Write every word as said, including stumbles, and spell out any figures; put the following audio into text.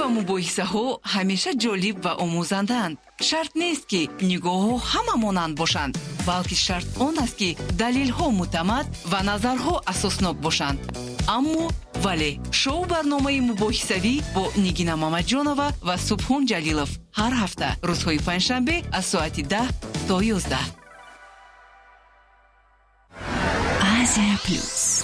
ва мубоҳисаҳо ҳамеша ҷолиб ва омӯзанданд. шарт нест ки нигоҳҳо ҳама монанд бошанд, балки шарт он аст ки далелҳо муътамад ва назарҳо асоснок бошанд. аммо вале шоу барномаи мубоҳисавӣ бо Нигина Мамаҷонова ва Субҳон Ҷалилов ҳар ҳафта рӯзҳои панҷшанбе аз соати даҳ то ёздаҳ. Азия плюс.